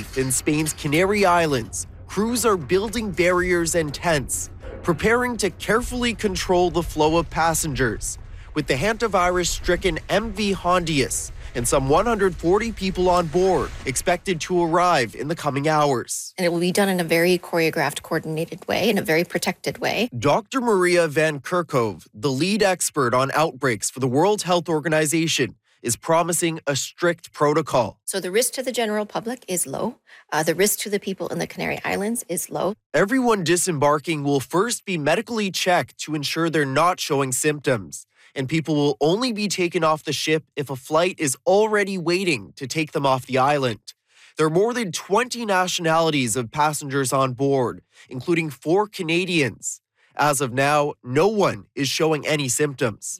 Tenerife in Spain's Canary Islands, crews are building barriers and tents, preparing to carefully control the flow of passengers, with the hantavirus-stricken MV Hondius and some 140 people on board expected to arrive in the coming hours. And it will be done in a very choreographed, coordinated way, in a very protected way. Dr. Maria Van Kerkhove, the lead expert on outbreaks for the World Health Organization, is promising a strict protocol. So the risk to the general public is low. The risk to the people in the Canary Islands is low. Everyone disembarking will first be medically checked to ensure they're not showing symptoms, and people will only be taken off the ship if a flight is already waiting to take them off the island. There are more than 20 nationalities of passengers on board, including 4 Canadians. As of now, no one is showing any symptoms.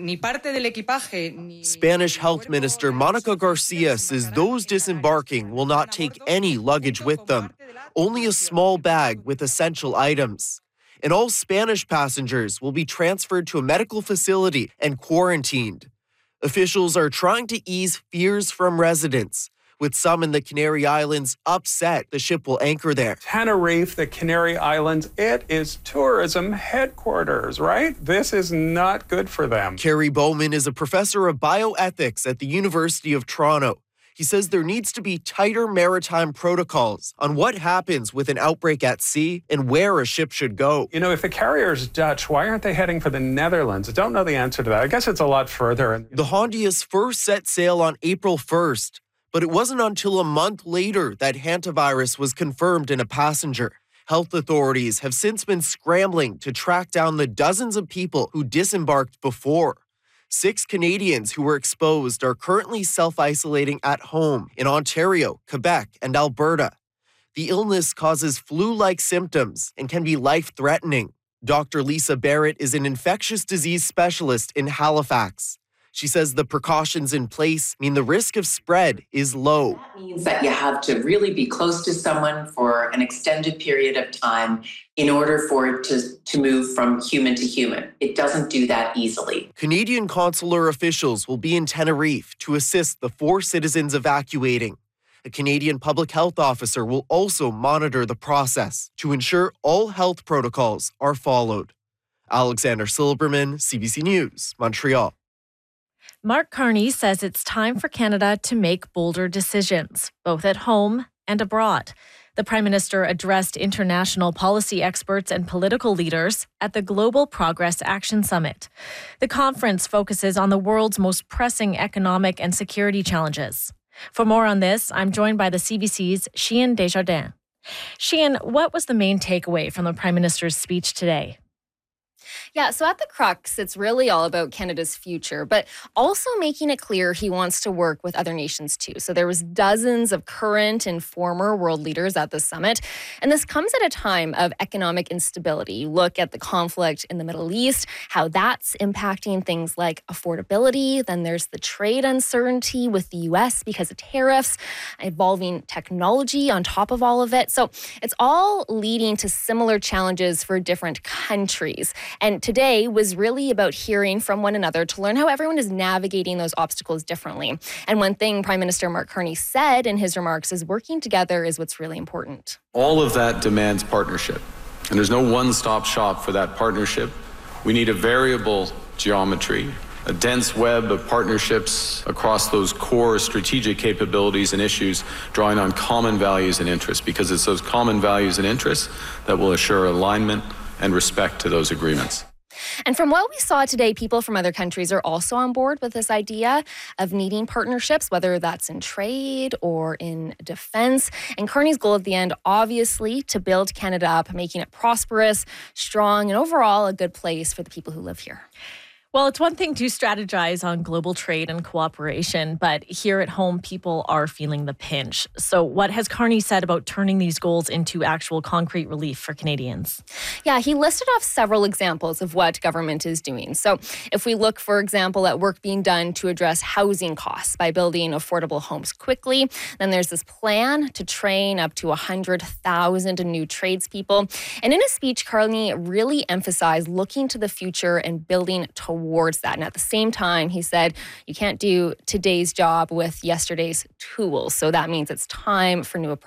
Spanish Health Minister Monica Garcia says those disembarking will not take any luggage with them, only a small bag with essential items. And all Spanish passengers will be transferred to a medical facility and quarantined. Officials are trying to ease fears from residents, with some in the Canary Islands upset the ship will anchor there. Tenerife, the Canary Islands, it is tourism headquarters, right? This is not good for them. Kerry Bowman is a professor of bioethics at the University of Toronto. He says there needs to be tighter maritime protocols on what happens with an outbreak at sea and where a ship should go. You know, if the carrier's Dutch, why aren't they heading for the Netherlands? I don't know the answer to that. I guess it's a lot further. The Hondius first set sail on April 1st, but it wasn't until a month later that hantavirus was confirmed in a passenger. Health authorities have since been scrambling to track down the dozens of people who disembarked before. 6 Canadians who were exposed are currently self-isolating at home in Ontario, Quebec, and Alberta. The illness causes flu-like symptoms and can be life-threatening. Dr. Lisa Barrett is an infectious disease specialist in Halifax. She says the precautions in place mean the risk of spread is low. That means that you have to really be close to someone for an extended period of time in order for it to move from human to human. It doesn't do that easily. Canadian consular officials will be in Tenerife to assist the 4 citizens evacuating. A Canadian public health officer will also monitor the process to ensure all health protocols are followed. Alexander Silberman, CBC News, Montreal. Mark Carney says it's time for Canada to make bolder decisions, both at home and abroad. The Prime Minister addressed international policy experts and political leaders at the Global Progress Action Summit. The conference focuses on the world's most pressing economic and security challenges. For more on this, I'm joined by the CBC's Sheehan Desjardins. Sheehan, what was the main takeaway from the Prime Minister's speech today? Yeah, so at the crux, it's really all about Canada's future, but also making it clear he wants to work with other nations too. So there was dozens of current and former world leaders at the summit, and this comes at a time of economic instability. You look at the conflict in the Middle East, how that's impacting things like affordability. Then there's the trade uncertainty with the U.S. because of tariffs, evolving technology on top of all of it. So it's all leading to similar challenges for different countries. And today was really about hearing from one another to learn how everyone is navigating those obstacles differently. And one thing Prime Minister Mark Carney said in his remarks is working together is what's really important. All of that demands partnership. And there's no one-stop shop for that partnership. We need a variable geometry, a dense web of partnerships across those core strategic capabilities and issues, drawing on common values and interests, because it's those common values and interests that will assure alignment and respect to those agreements. And from what we saw today, people from other countries are also on board with this idea of needing partnerships, whether that's in trade or in defense. And Carney's goal at the end, obviously, to build Canada up, making it prosperous, strong, and overall a good place for the people who live here. Well, it's one thing to strategize on global trade and cooperation, but here at home, people are feeling the pinch. So what has Carney said about turning these goals into actual concrete relief for Canadians? Yeah, he listed off several examples of what government is doing. So if we look, for example, at work being done to address housing costs by building affordable homes quickly, then there's this plan to train up to 100,000 new tradespeople. And in his speech, Carney really emphasized looking to the future and building towards that. And at the same time, he said, you can't do today's job with yesterday's tools. So that means it's time for new approaches.